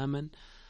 تماما،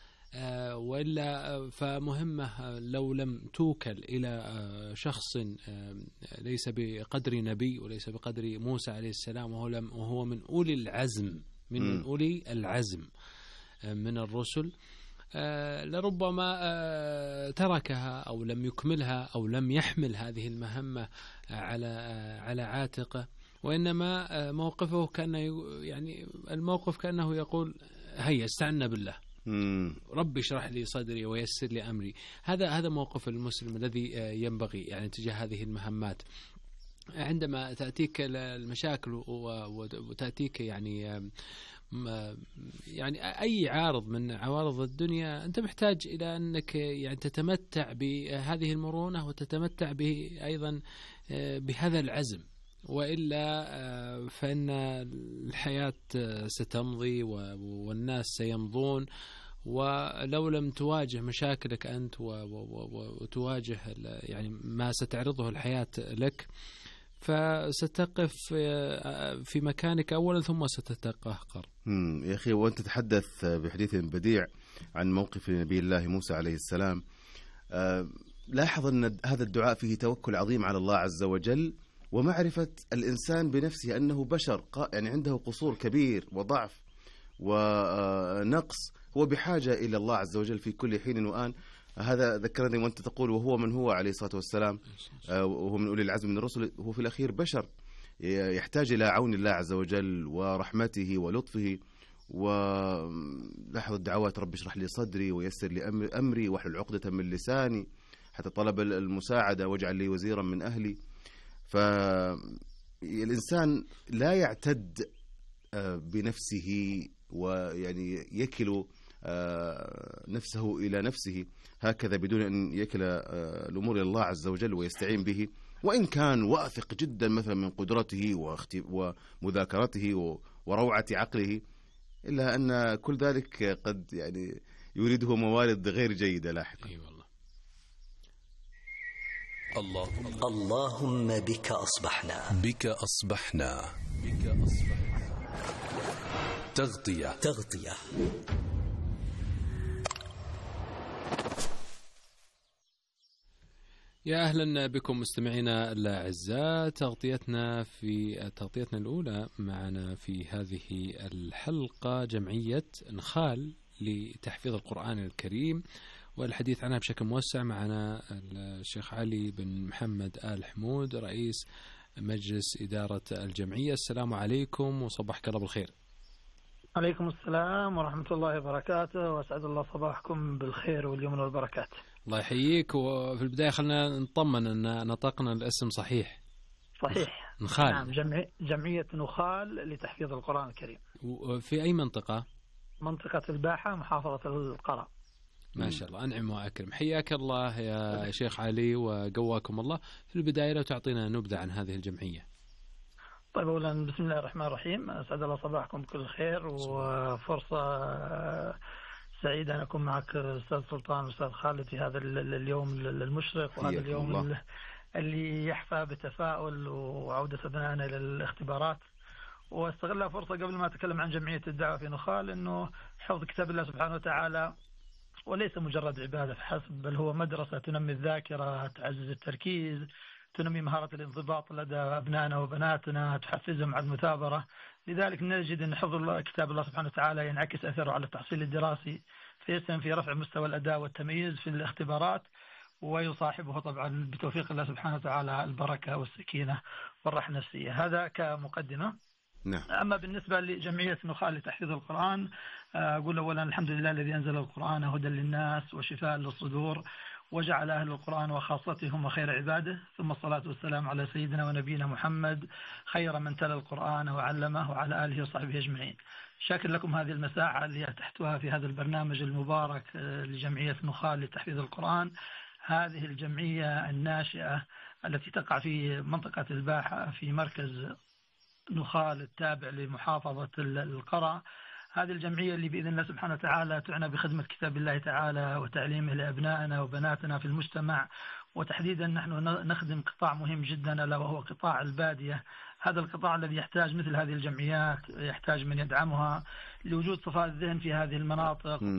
وإلا فمهمة لو لم توكل إلى شخص ليس بقدر نبي وليس بقدر موسى عليه السلام، وهو من أولي العزم من أولي العزم من الرسل، لربما تركها أو لم يكملها أو لم يحمل هذه المهمة على عاتقه، وإنما موقفه الموقف كأنه يقول هيا استعنا بالله، ربي اشرح لي صدري ويسر لي أمري. هذا موقف المسلم الذي ينبغي تجاه هذه المهمات. عندما تأتيك المشاكل وتأتيك أي عارض من عوارض الدنيا، أنت محتاج إلى أنك تتمتع بهذه المرونة وتتمتع أيضا بهذا العزم، وإلا فإن الحياة ستمضي والناس سيمضون، ولو لم تواجه مشاكلك أنت وتواجه ما ستعرضه الحياة لك، فستقف في مكانك أولا ثم ستتقهقر. يا أخي، وأنت تتحدث بحديث بديع عن موقف نبي الله موسى عليه السلام، لاحظ أن هذا الدعاء فيه توكل عظيم على الله عز وجل، ومعرفة الإنسان بنفسه أنه بشر عنده قصور كبير وضعف ونقص، هو بحاجة إلى الله عز وجل في كل حين وآن. هذا ذكرني وأنت تقول وهو من هو عليه الصلاة والسلام، وهو من أولي العزم من الرسل، هو في الأخير بشر يحتاج إلى عون الله عز وجل ورحمته ولطفه. ولاحظ الدعوات: رب اشرح لي صدري ويسر لي أمري واحلل عقدة من لساني، حتى طلب المساعدة: واجعل لي وزيرا من أهلي. فالإنسان لا يعتد بنفسه يكل نفسه إلى نفسه هكذا بدون أن يكل الأمور إلى الله عز وجل ويستعين به، وإن كان واثق جدا مثلا من قدرته ومذاكرته وروعة عقله، إلا أن كل ذلك قد يريده موارد غير جيدة لاحقا. اللهم بك أصبحنا تغطية. يا أهلا بكم مستمعينا الأعزاء. تغطيتنا الأولى معنا في هذه الحلقة جمعية نخال لتحفيظ القرآن الكريم، والحديث عنها بشكل موسع معنا الشيخ علي بن محمد آل حمود، رئيس مجلس إدارة الجمعية. السلام عليكم وصباحك الله بالخير. عليكم السلام ورحمة الله وبركاته، وأسعد الله صباحكم بالخير واليمن والبركات. الله يحييك. وفي البداية خلنا نطمن أن نطقنا الاسم صحيح. نخال. نعم، جمعية نخال لتحفيظ القرآن الكريم. في أي منطقة؟ منطقة الباحة، محافظة القرى. ما شاء الله، أنعم وأكرم. حياك الله يا شيخ علي وقواكم الله. في البداية لو تعطينا نبذة عن هذه الجمعية. طيب، أولا بسم الله الرحمن الرحيم، أسعد الله صباحكم بكل خير، وفرصة سعيدة أن أكون معك أستاذ سلطان وأستاذ خالد في هذا اليوم المشرق، وهذا اليوم اللي يحفى بتفاؤل وعودة أبنائنا إلى الاختبارات. واستغلها فرصة قبل ما أتكلم عن جمعية الدعوة في نخال، أنه حفظ كتاب الله سبحانه وتعالى وليس مجرد عبادة فحسب، بل هو مدرسة تنمي الذاكرة، تعزز التركيز، تنمي مهارة الانضباط لدى أبنائنا وبناتنا، تحفزهم على المثابرة. لذلك نجد أن حفظ كتاب الله سبحانه وتعالى ينعكس أثره على التحصيل الدراسي، فيسهم في رفع مستوى الأداء والتمييز في الاختبارات، ويصاحبه طبعا بتوفيق الله سبحانه وتعالى البركة والسكينة والراحة النفسية. هذا كمقدمة. نعم. أما بالنسبة لجمعية نخال لتحفيظ القرآن، أقول أولا الحمد لله الذي أنزل القرآن هدى للناس وشفاء للصدور، وجعل أهل القرآن وخاصتهم وخير عباده، ثم الصلاة والسلام على سيدنا ونبينا محمد خير من تلا القرآن وعلمه، وعلى آله وصحبه أجمعين. شاكر لكم هذه المساحة اللي أتحتها في هذا البرنامج المبارك لجمعية نخال لتحفيظ القرآن. هذه الجمعية الناشئة التي تقع في منطقة الباحة في مركز نخال التابع لمحافظة القرى. هذه الجمعية اللي بإذن الله سبحانه وتعالى تعنى بخدمة كتاب الله تعالى وتعليمه لأبنائنا وبناتنا في المجتمع، وتحديدا نحن نخدم قطاع مهم جدا ألا وهو قطاع البادية. هذا القطاع الذي يحتاج مثل هذه الجمعيات، يحتاج من يدعمها لوجود صفاء الذهن في هذه المناطق